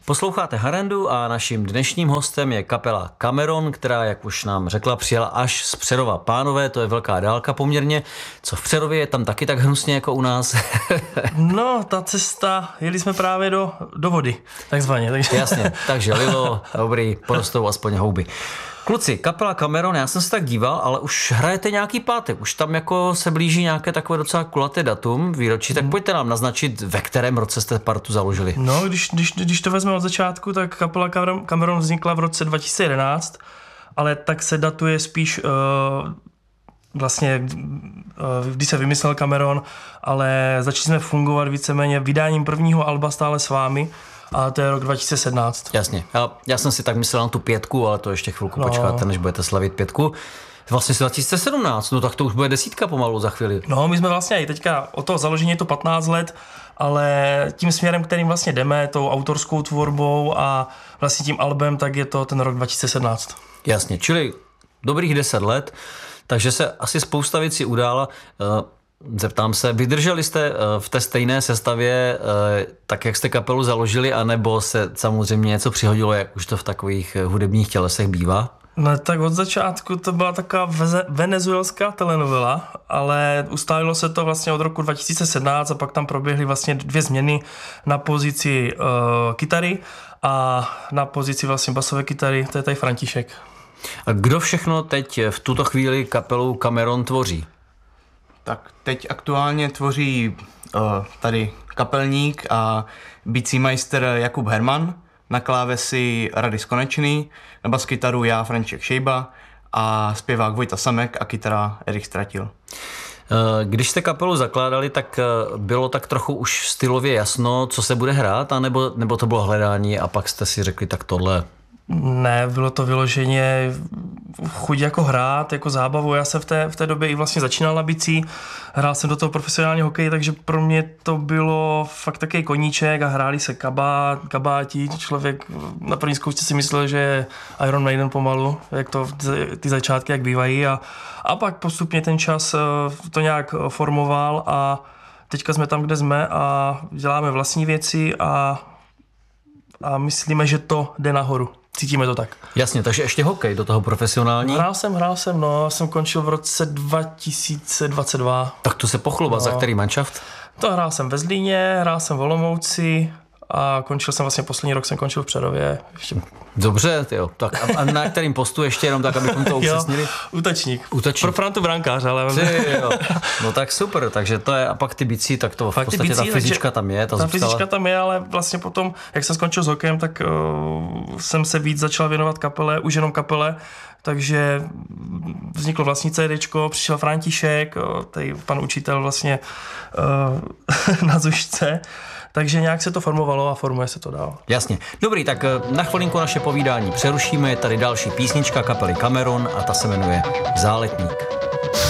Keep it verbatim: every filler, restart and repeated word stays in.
Posloucháte Harandu a naším dnešním hostem je kapela Cameron, která, jak už nám řekla, přijela až z Přerova. Pánové, to je velká dálka poměrně. Co v Přerově, je tam taky tak hnusně jako u nás? No, ta cesta, jeli jsme právě do, do vody, takzvaně. Takže... Jasně, takže lilo, dobrý, porostou aspoň houby. Kluci, kapela Cameron, já jsem se tak díval, ale už hrajete nějaký pátek, už tam jako se blíží nějaké takové docela kulaté datum výročí, tak pojďte nám naznačit, ve kterém roce jste partu založili. No, když, když, když to vezmeme od začátku, tak kapela Cameron vznikla v roce dva tisíce jedenáct, ale tak se datuje spíš uh, vlastně, uh, když se vymyslel Cameron, ale začali jsme fungovat víceméně vydáním prvního alba Stále s vámi, a to je rok dva tisíce sedmnáct. Jasně. Já, já jsem si tak myslel na tu pětku, ale to ještě chvilku no. počkáte, než budete slavit pětku. Vlastně dva tisíce sedmnáct, no tak to už bude desítka pomalu za chvíli. No, my jsme vlastně i teďka od toho založení je to patnáct let, ale tím směrem, kterým vlastně jdeme, tou autorskou tvorbou a vlastně tím albem, tak je to ten rok dva tisíce sedmnáct. Jasně, čili dobrých deset let, takže se asi spousta věcí udála. Zeptám se, vydrželi jste v té stejné sestavě tak, jak jste kapelu založili, anebo se samozřejmě něco přihodilo, jak už to v takových hudebních tělesech bývá? No tak od začátku to byla taková venezuelská telenovela, ale ustálilo se to vlastně od roku dva tisíce sedmnáct a pak tam proběhly vlastně dvě změny na pozici uh, kytary a na pozici vlastně basové kytary, to je tady František. A kdo všechno teď v tuto chvíli kapelu Cameron tvoří? Tak teď aktuálně tvoří uh, tady kapelník a bicímajster Jakub Herman, na klávesi Radis Konečný, na baskytaru já František Šejba a zpěvák Vojta Samek a kytara Erik Stratil. Když jste kapelu zakládali, tak bylo tak trochu už stylově jasno, co se bude hrát, anebo, nebo to bylo hledání a pak jste si řekli tak tohle? Ne, bylo to vyloženě chuť jako hrát, jako zábavu. Já jsem v té, v té době i vlastně začínal na bicí, hrál jsem do toho profesionální hokej, takže pro mě to bylo fakt takový koníček a hráli se kabát, kabáti. Člověk na první zkoušce si myslel, že je Iron Maiden pomalu, jak to ty začátky jak bývají a, a pak postupně ten čas to nějak formoval a teďka jsme tam, kde jsme a děláme vlastní věci a, a myslíme, že to jde nahoru. Cítíme to tak. Jasně, takže ještě hokej do toho profesionální. Hrál jsem, hrál jsem, no, jsem končil v roce dva tisíce dvacet dva. Tak to se pochluba, no. Za který manšaft? To hrál jsem ve Zlíně, hrál jsem v Olomouci a končil jsem vlastně poslední rok jsem končil v Přerově. Ještě... Dobře, jo. Tak a na kterým postu ještě jenom tak, abychom to upřesnili? Jo, útočník. Útočník. Pro Frantu brankář, ale... Ty, jo. No tak super, takže to je, a pak ty bicí, tak to v podstatě bicí, ta fyzička tam je. Ta, ta fyzička tam je, ale vlastně potom, jak jsem skončil s hokejem, tak uh, jsem se víc začal věnovat kapele, už jenom kapele, takže vzniklo vlastní CDčko, přišel František, tady pan učitel vlastně uh, na Zušce, takže nějak se to formovalo a formuje se to dál. Jasně. Dobrý, tak na chvilinku naše povídání přerušíme. Je tady další písnička kapely Cameron a ta se jmenuje Záletník.